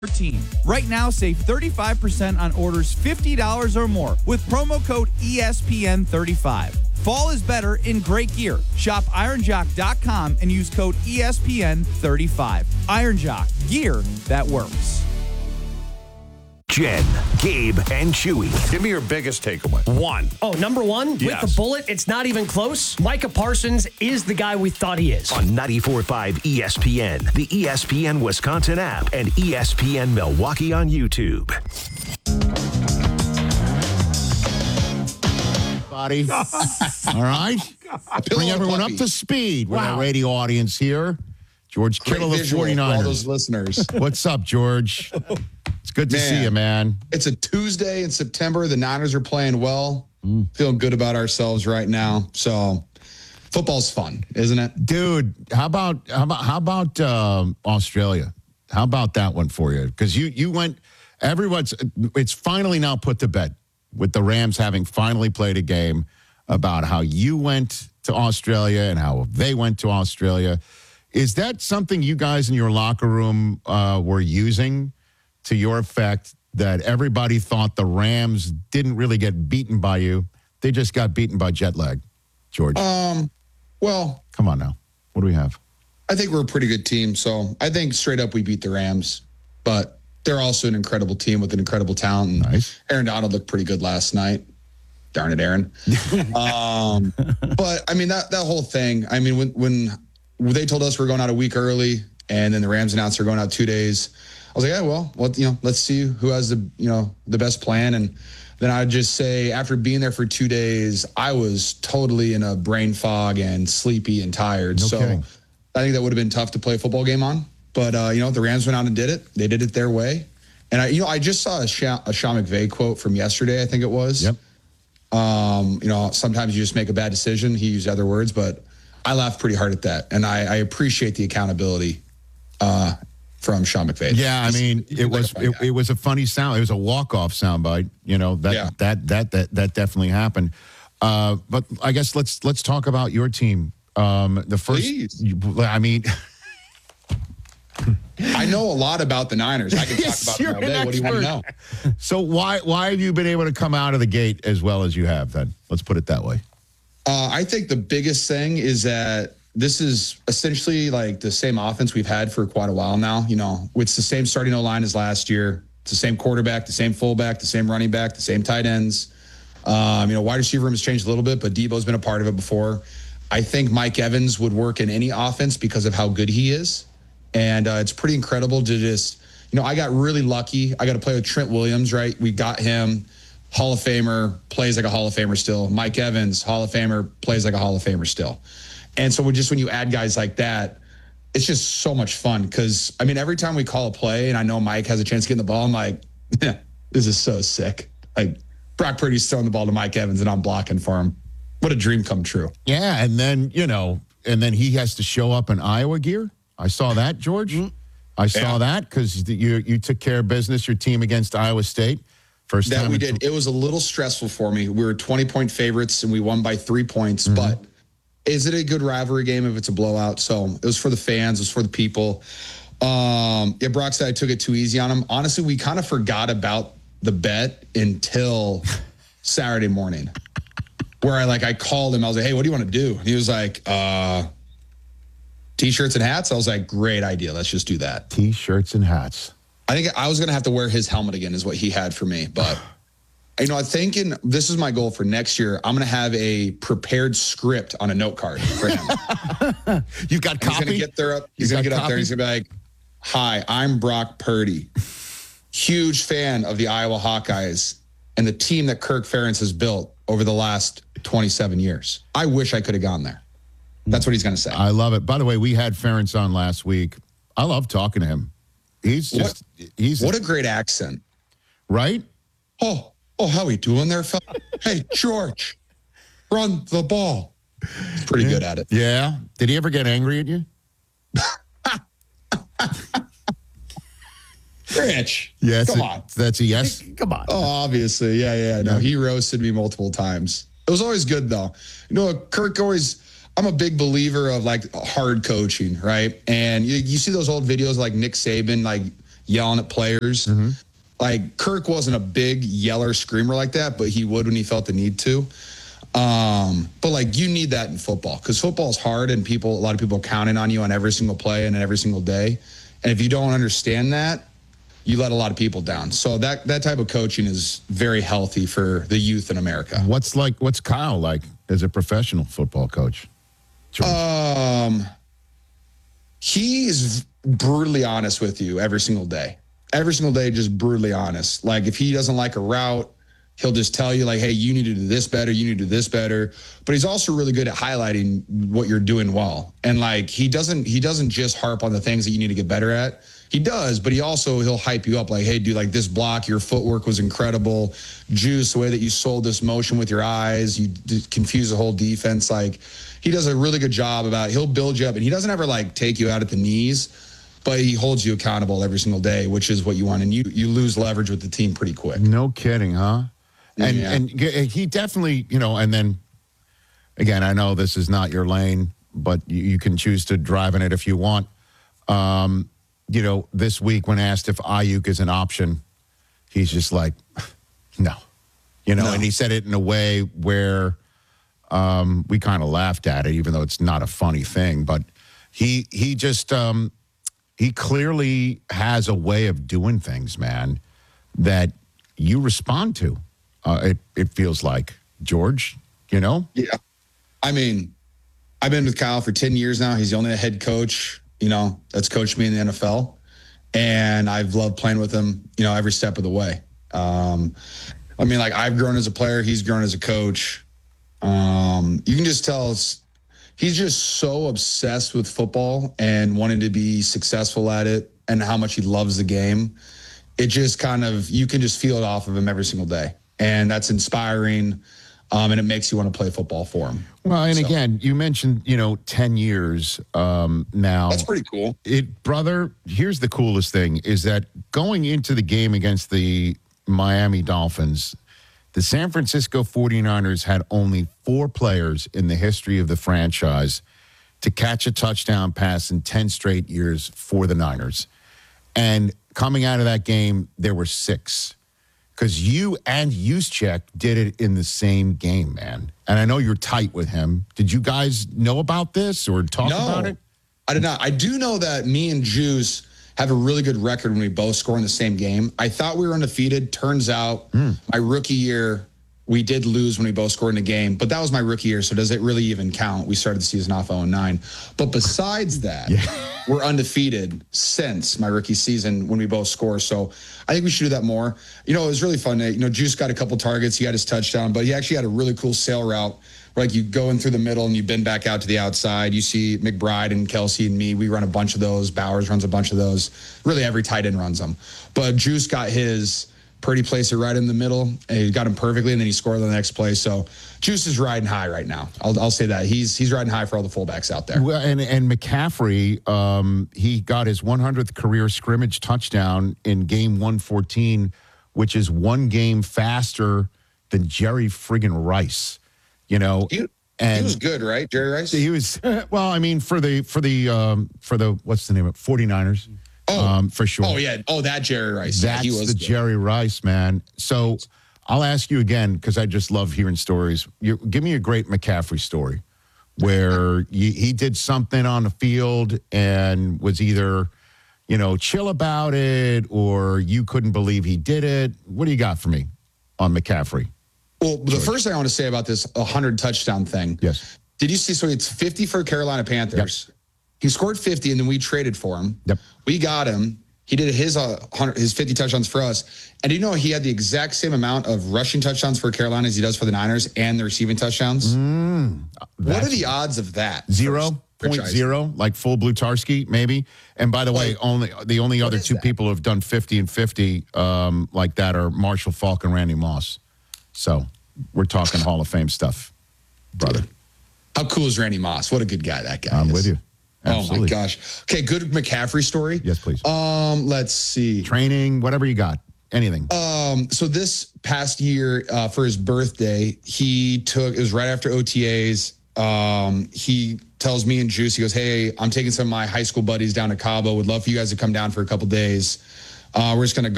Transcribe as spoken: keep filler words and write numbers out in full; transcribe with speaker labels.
Speaker 1: thirteen. Right now, save thirty-five percent on orders fifty dollars or more with promo code E S P N thirty-five. Fall is better in great gear. Shop iron jock dot com and use code E S P N thirty-five. Iron Jock, gear that works.
Speaker 2: Jen, Gabe, and Chewy.
Speaker 3: Give me your biggest takeaway.
Speaker 4: One.
Speaker 5: Oh, number one?
Speaker 3: Yes.
Speaker 5: With the bullet, it's not even close. Micah Parsons is the guy we thought he is.
Speaker 2: On ninety-four point five E S P N, the E S P N Wisconsin app, and E S P N Milwaukee on YouTube.
Speaker 6: Buddy. All right. Bring everyone up to speed with
Speaker 5: Wow.
Speaker 6: our radio audience here. George Kittle of
Speaker 7: visual for all
Speaker 6: forty-niners.
Speaker 7: those listeners.
Speaker 6: What's up, George? It's good to
Speaker 7: Man.
Speaker 6: see you, man.
Speaker 7: It's a Tuesday in September. The Niners are playing well. Feeling good about ourselves right now. So football's fun, isn't it?
Speaker 6: Dude, how about how about how about um, Australia? How about that one for you? Because you you went everyone's it's finally now put to bed with the Rams having finally played a game about how you went to Australia and how they went to Australia. Is that something you guys in your locker room uh, were using to your effect, that everybody thought the Rams didn't really get beaten by you? They just got beaten by jet lag, George.
Speaker 7: Um, well,
Speaker 6: Come on now. What do we have?
Speaker 7: I think we're a pretty good team. So I think straight up we beat the Rams. But they're also an incredible team with an incredible talent. And
Speaker 6: Nice.
Speaker 7: Aaron Donald looked pretty good last night. Darn it, Aaron. um, but, I mean, that, that whole thing, I mean, when, when they told us we're going out a week early and then the Rams announced they're going out two days, I was like, yeah, well, well, you know, let's see who has the, you know, the best plan. And then I'd just say, after being there for two days, I was totally in a brain fog and sleepy and tired.
Speaker 6: No
Speaker 7: so
Speaker 6: kidding.
Speaker 7: I think that would have been tough to play a football game on. But, uh, you know, the Rams went out and did it. They did it their way. And, I, you know, I just saw a, Sha- a Sean McVay quote from yesterday, I think it was.
Speaker 6: Yep.
Speaker 7: Um, you know, sometimes you just make a bad decision. He used other words, but I laughed pretty hard at that. And I, I appreciate the accountability uh, from Sean McVay.
Speaker 6: Yeah, I
Speaker 7: He's-
Speaker 6: mean,
Speaker 7: he's
Speaker 6: it
Speaker 7: like a
Speaker 6: was
Speaker 7: fun
Speaker 6: it,
Speaker 7: guy.
Speaker 6: it was a funny sound. It was a walk-off soundbite. You know, that,
Speaker 7: Yeah.
Speaker 6: that that that that definitely happened. Uh, but I guess let's let's talk about your team. Um, the first,
Speaker 7: Please.
Speaker 6: you- I mean,
Speaker 7: I know a lot about the Niners. I can talk
Speaker 6: Yes,
Speaker 7: about
Speaker 6: you're
Speaker 7: them all day.
Speaker 6: an
Speaker 7: What do you want to know?
Speaker 6: expert. so why why have you been able to come out of the gate as well as you have? Then let's put it that way.
Speaker 7: Uh, I think the biggest thing is that this is essentially like the same offense we've had for quite a while now. You know, it's the same starting O-line as last year. It's the same quarterback, the same fullback, the same running back, the same tight ends. Um, you know, wide receiver room has changed a little bit, but Debo's been a part of it before. I think Mike Evans would work in any offense because of how good he is. And uh, it's pretty incredible to just, you know, I got really lucky. I got to play with Trent Williams, right? We got him. Hall of Famer, plays like a Hall of Famer still. Mike Evans, Hall of Famer, plays like a Hall of Famer still. And so we just when you add guys like that, it's just so much fun. Because, I mean, every time we call a play and I know Mike has a chance to get in the ball, I'm like, yeah, this is so sick. Like, Brock Purdy's throwing the ball to Mike Evans and I'm blocking for him. What a dream come true.
Speaker 6: Yeah, and then you know, and then he has to show up in Iowa gear. I saw that, George. I saw
Speaker 7: Yeah.
Speaker 6: that because you you took care of business. Your team against Iowa State. First
Speaker 7: That
Speaker 6: time
Speaker 7: we
Speaker 6: in-
Speaker 7: did. It was a little stressful for me. We were twenty-point favorites and we won by three points.
Speaker 6: Mm-hmm.
Speaker 7: But is it a good rivalry game if it's a blowout? So it was for the fans. It was for the people. Um, yeah, Brock said I took it too easy on him. Honestly, we kind of forgot about the bet until Saturday morning, where I like I called him. I was like, "Hey, what do you want to do?" And he was like, "Uh, t-shirts and hats." I was like, "Great idea. Let's just do that."
Speaker 6: T-shirts and hats.
Speaker 7: I think I was going to have to wear his helmet again is what he had for me. But, you know, I'm thinking this is my goal for next year. I'm going to have a prepared script on a note card for him.
Speaker 6: You've got
Speaker 7: He's going
Speaker 6: copy.
Speaker 7: to get there up.
Speaker 6: You
Speaker 7: He's going
Speaker 6: got
Speaker 7: to get up there.
Speaker 6: copy?
Speaker 7: He's going to be like, "Hi, I'm Brock Purdy. Huge fan of the Iowa Hawkeyes and the team that Kirk Ferentz has built over the last twenty-seven years. I wish I could have gone there." That's what he's going to say.
Speaker 6: I love it. By the way, we had Ferentz on last week. I love talking to him. He's just he's
Speaker 7: What a great accent.
Speaker 6: right.
Speaker 7: Oh, oh, how we doing there, fella? Hey, George, run the ball. He's pretty good at it.
Speaker 6: Yeah. Did he ever get angry at you?
Speaker 7: Rich,
Speaker 6: Yes.
Speaker 7: come
Speaker 6: it-
Speaker 7: on.
Speaker 6: That's a yes.
Speaker 5: Come on.
Speaker 7: Oh, obviously. Yeah, yeah. No, he roasted me multiple times. It was always good, though. You know, Kirk always, I'm a big believer of like hard coaching, right? And you, you see those old videos like Nick Saban, like yelling at players.
Speaker 6: Mm-hmm.
Speaker 7: Like Kirk wasn't a big yeller screamer like that, but he would when he felt the need to. Um, but like you need that in football because football is hard and people, a lot of people are counting on you on every single play and every single day. And if you don't understand that, you let a lot of people down. So that that type of coaching is very healthy for the youth in America.
Speaker 6: What's like? What's Kyle like as a professional football coach? George?
Speaker 7: Um, he's brutally honest with you every single day. Every single day, just brutally honest. Like if he doesn't like a route, he'll just tell you like, hey, you need to do this better. You need to do this better. But he's also really good at highlighting what you're doing well. And like, he doesn't, he doesn't just harp on the things that you need to get better at. He does, but he also, he'll hype you up like, hey, dude, like this block, your footwork was incredible. Juice, the way that you sold this motion with your eyes, you d- confuse the whole defense. Like he does a really good job about, he'll build you up and he doesn't ever like take you out at the knees, but he holds you accountable every single day, which is what you want. And you, you lose leverage with the team pretty quick.
Speaker 6: No kidding, huh? And
Speaker 7: Yeah.
Speaker 6: and he definitely, you know, and then again, I know this is not your lane, but you, you can choose to drive in it if you want. Um, you know, this week when asked if Ayuk is an option, he's just like, no, you know,
Speaker 7: No.
Speaker 6: and he said it in a way where um, we kind of laughed at it, even though it's not a funny thing. But he he just um, he clearly has a way of doing things, man, that you respond to. Uh, it it feels like, George, you know?
Speaker 7: Yeah. I mean, I've been with Kyle for ten years now. He's the only head coach, you know, that's coached me in the N F L. And I've loved playing with him, you know, every step of the way. Um, I mean, like I've grown as a player. He's grown as a coach. Um, you can just tell it's, he's just so obsessed with football and wanting to be successful at it and how much he loves the game. It just kind of, you can just feel it off of him every single day. And that's inspiring. Um, and it makes you want to play football for him.
Speaker 6: Well, and
Speaker 7: So,
Speaker 6: again, you mentioned, you know, ten years um, now.
Speaker 7: that's pretty cool.
Speaker 6: It, brother, here's the coolest thing is that going into the game against the Miami Dolphins, the San Francisco forty-niners had only four players in the history of the franchise to catch a touchdown pass in ten straight years for the Niners. And coming out of that game, there were six. Because you and Juszczyk did it in the same game, man. And I know you're tight with him. Did you guys know about this or talk
Speaker 7: No,
Speaker 6: about it?
Speaker 7: I did not. I do know that me and Juice have a really good record when we both score in the same game. I thought we were undefeated. Turns out
Speaker 6: Mm.
Speaker 7: my rookie year, we did lose when we both scored in a game. But that was my rookie year, so does it really even count? We started the season off oh and nine. But besides that,
Speaker 6: Yeah.
Speaker 7: we're undefeated since my rookie season when we both score. So I think we should do that more. You know, it was really fun. You know, Juice got a couple targets. He got his touchdown, but he actually had a really cool sail route where like you go in through the middle and you bend back out to the outside. You see McBride and Kelsey and me. We run a bunch of those. Bowers runs a bunch of those. Really every tight end runs them. But Juice got his pretty place it right in the middle, and he got him perfectly, and then he scored on the next play. So Juice is riding high right now. I'll, I'll say that. He's he's riding high for all the fullbacks out there.
Speaker 6: Well, and, and McCaffrey, um, he got his one hundredth career scrimmage touchdown in game one fourteen, which is one game faster than Jerry friggin' Rice. You know,
Speaker 7: He,
Speaker 6: and
Speaker 7: he was good, right, Jerry Rice?
Speaker 6: he was well. I mean, for the for the um, for the what's the name of it? forty-niners.
Speaker 7: Oh.
Speaker 6: um, for sure.
Speaker 7: Oh, yeah. Oh, that Jerry Rice. Yeah,
Speaker 6: That's
Speaker 7: he was
Speaker 6: the
Speaker 7: good.
Speaker 6: Jerry Rice, man. So I'll ask you again because I just love hearing stories. You, give me a great McCaffrey story where you, he did something on the field and was either, you know, chill about it or you couldn't believe he did it. What do you got for me on McCaffrey?
Speaker 7: Well, the first thing I want to say about this one hundred touchdown thing.
Speaker 6: Yes.
Speaker 7: Did you see? So it's fifty for Carolina Panthers. Yep. He scored fifty, and then we traded for him.
Speaker 6: Yep.
Speaker 7: We got him. He did his uh, one hundred, his fifty touchdowns for us. And you know he had the exact same amount of rushing touchdowns for Carolina as he does for the Niners and the receiving touchdowns.
Speaker 6: Mm,
Speaker 7: what are the odds of that?
Speaker 6: Zero point zero, like full Blutarski, maybe. And by the way,
Speaker 7: Like,
Speaker 6: only the only other
Speaker 7: is
Speaker 6: two
Speaker 7: that?
Speaker 6: people who have done fifty and fifty um, like that are Marshall Faulk and Randy Moss. So we're talking Hall of Fame stuff, brother.
Speaker 7: How cool is Randy Moss? What a good guy that guy
Speaker 6: I'm
Speaker 7: is.
Speaker 6: with you.
Speaker 7: Oh
Speaker 6: Absolutely.
Speaker 7: my gosh. Okay, good McCaffrey story.
Speaker 6: Yes, please.
Speaker 7: Um, let's see.
Speaker 6: Training, whatever you got, anything.
Speaker 7: Um, so this past year, uh, for his birthday, he took, it was right after O T As. Um, he tells me and Juice, he goes, hey, I'm taking some of my high school buddies down to Cabo. Would love for you guys to come down for a couple days. Uh, we're just going to